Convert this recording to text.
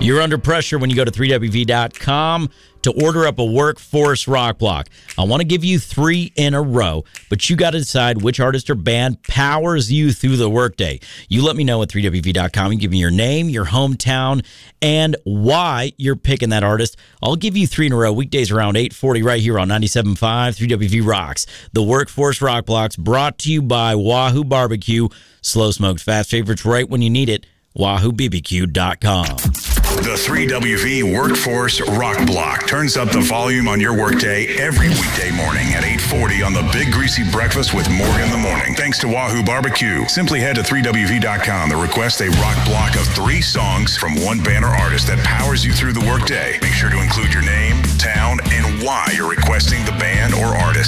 You're under pressure when you go to 3WV.com to order up a Workforce rock block. I want to give you 3 in a row, but you got to decide which artist or band powers you through the workday. You let me know at 3WV.com. You give me your name, your hometown, and why you're picking that artist. I'll give you 3 in a row, weekdays around 8:40 right here on 97.5 3WV Rocks. The Workforce rock blocks brought to you by Wahoo Barbecue. Slow smoked fast favorites right when you need it. WahooBBQ.com. The 3WV Workforce Rock Block turns up the volume on your workday every weekday morning at 8:40 on the Big Greasy Breakfast with Morgan in the Morning. Thanks to Wahoo Barbecue. Simply head to 3WV.com to request a rock block of 3 songs from one band or artist that powers you through the workday. Make sure to include your name, town, and why you're requesting the band or artist.